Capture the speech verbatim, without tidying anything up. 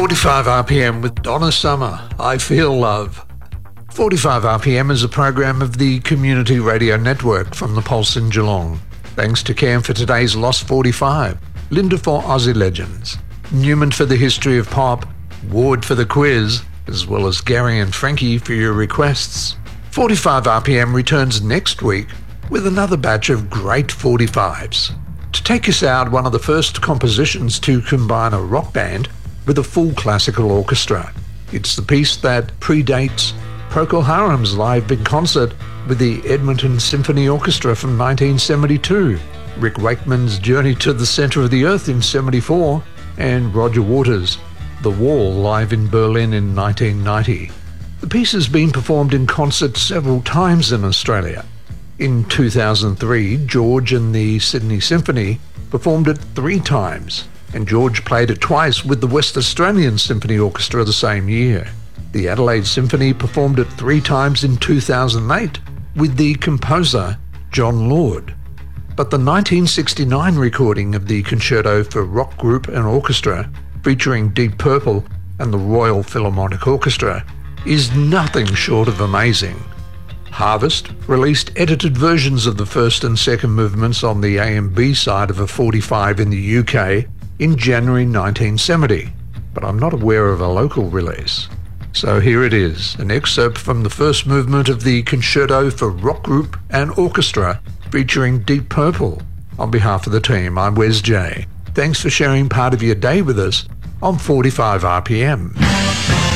forty-five R P M with Donna Summer, I Feel Love. forty-five R P M is a program of the Community Radio Network from the Pulse in Geelong. Thanks to Cam for today's Lost forty-five, Linda for Aussie Legends, Newman for the History of Pop, Ward for the quiz, as well as Gary and Frankie for your requests. forty-five R P M returns next week with another batch of great forty-fives. To take us out, one of the first compositions to combine a rock band with a full classical orchestra. It's the piece that predates Procol Harum's live in concert with the Edmonton Symphony Orchestra from nineteen seventy-two, Rick Wakeman's Journey to the Center of the Earth in seventy-four, and Roger Waters' The Wall live in Berlin in nineteen ninety. The piece has been performed in concert several times in Australia. In two thousand three, George and the Sydney Symphony performed it three times, and George played it twice with the West Australian Symphony Orchestra the same year. The Adelaide Symphony performed it three times in two thousand eight with the composer John Lord. But the nineteen sixty-nine recording of the Concerto for Rock Group and Orchestra, featuring Deep Purple and the Royal Philharmonic Orchestra, is nothing short of amazing. Harvest released edited versions of the first and second movements on the A and B side of a forty-five in the U K in January nineteen seventy, but I'm not aware of a local release. So here it is, an excerpt from the first movement of the Concerto for Rock Group and Orchestra featuring Deep Purple. On behalf of the team, I'm Wes J. Thanks for sharing part of your day with us on forty-five R P M.